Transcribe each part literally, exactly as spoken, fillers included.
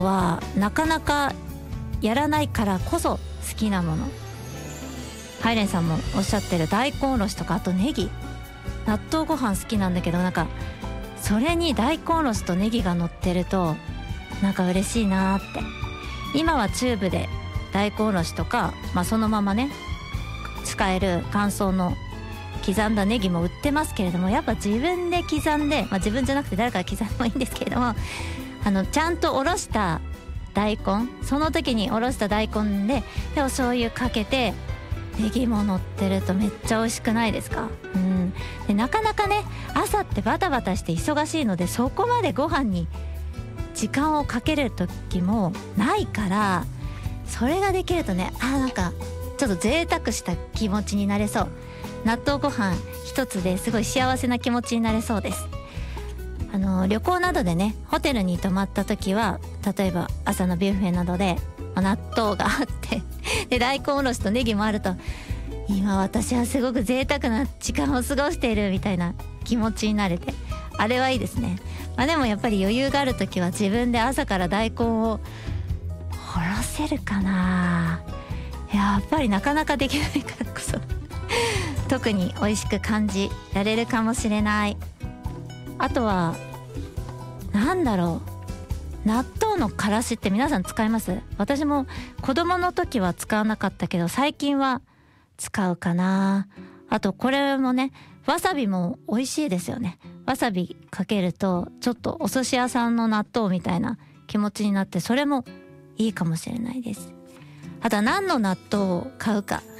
はなかなかやらないからこそ好きなもの、ハイレンさんもおっしゃってる大根おろしとか、あとネギ、納豆ご飯好きなんだけど、なんかそれに大根おろしとネギが乗ってるとなんか嬉しいなーって。今はチューブで大根おろしとか、まあ、そのままね使える乾燥の刻んだネギも売ってますけれども、やっぱ自分で刻んで、まあ、自分じゃなくて誰かが刻んでもいいんですけれども、あのちゃんとおろした大根、その時におろした大根ででお醤油かけてネギも乗ってるとめっちゃ美味しくないですか。うん、でなかなかね朝ってバタバタして忙しいので、そこまでご飯に時間をかける時もないから、それができるとね、あーなんかちょっと贅沢した気持ちになれそう。納豆ご飯一つですごい幸せな気持ちになれそうです。あの旅行などでねホテルに泊まった時は、例えば朝のビュッフェなどで納豆があってで大根おろしとネギもあると、今私はすごく贅沢な時間を過ごしているみたいな気持ちになれて、あれはいいですね。まあでもやっぱり余裕がある時は自分で朝から大根をおろせるかな。やっぱりなかなかできないからこそ特に美味しく感じられるかもしれない。あとはなんだろう、納豆のからしって皆さん使います？私も子供の時は使わなかったけど最近は使うかな。あとこれもね、わさびも美味しいですよね。わさびかけるとちょっとお寿司屋さんの納豆みたいな気持ちになって、それもいいかもしれないです。あとは何の納豆を買うか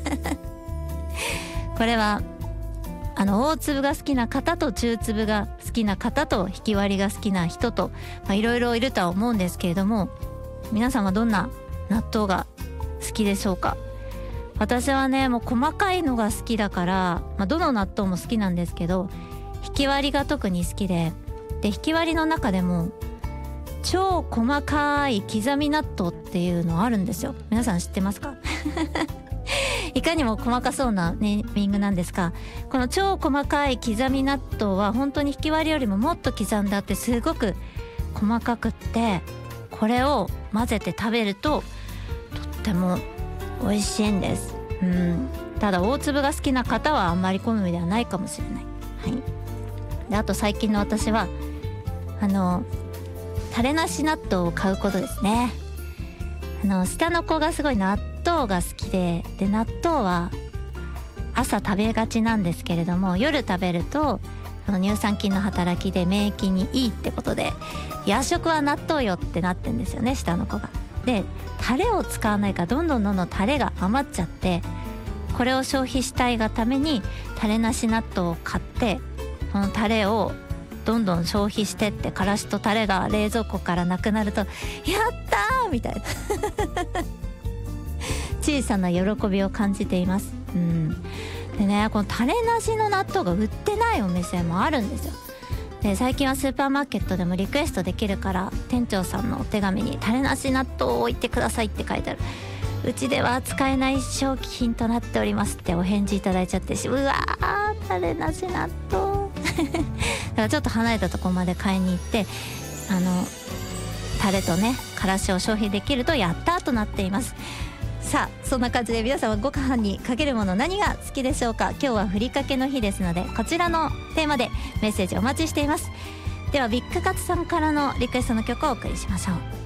これはあの大粒が好きな方と中粒が好きな方とひき割りが好きな人といろいろいるとは思うんですけれども、皆さんはどんな納豆が好きでしょうか。私はねもう細かいのが好きだから、まあ、どの納豆も好きなんですけど、ひき割りが特に好きで、でひき割りの中でも超細かい刻み納豆っていうのあるんですよ。皆さん知ってますかいかにも細かそうなネーミングなんですが、この超細かい刻み納豆は本当にひき割りよりももっと刻んであって、すごく細かくって、これを混ぜて食べるととっても美味しいんです。うん、ただ大粒が好きな方はあんまり好みではないかもしれない。はい。であと最近の私はあのタレなし納豆を買うことですね。あの下の子がすごい納豆が好きで、で納豆は朝食べがちなんですけれども、夜食べるとその乳酸菌の働きで免疫にいいってことで、夜食は納豆よってなってんですよね、下の子が。でタレを使わないからどんどんどんどんタレが余っちゃって、これを消費したいがためにタレなし納豆を買って、このタレをどんどん消費してって、からしとタレが冷蔵庫からなくなるとやったーみたいな小さな喜びを感じています。うん、でね、このタレなしの納豆が売ってないお店もあるんですよ。で最近はスーパーマーケットでもリクエストできるから、店長さんのお手紙にタレなし納豆を置いてくださいって書いてある。うちでは使えない商品となっておりますってお返事いただいちゃってし、うわータレなし納豆だからちょっと離れたところまで買いに行って、あのタレとねからしを消費できるとやったーとなっています。さあそんな感じで皆さんはご飯にかけるもの何が好きでしょうか。今日はふりかけの日ですので、こちらのテーマでメッセージお待ちしています。ではビッグカツさんからのリクエストの曲をお送りしましょう。